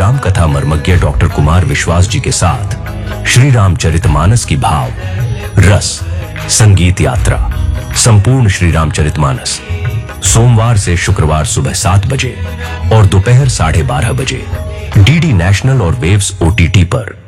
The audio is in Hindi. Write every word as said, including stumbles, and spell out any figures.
राम कथा मर्मज्ञ डॉक्टर कुमार विश्वास जी के साथ श्री रामचरितमानस की भाव, रस, संगीत यात्रा, संपूर्ण श्री रामचरितमानस सोमवार से शुक्रवार सुबह सात बजे और दोपहर साढ़े बारह बजे डीडी नेशनल और वेव्स ओटीटी पर।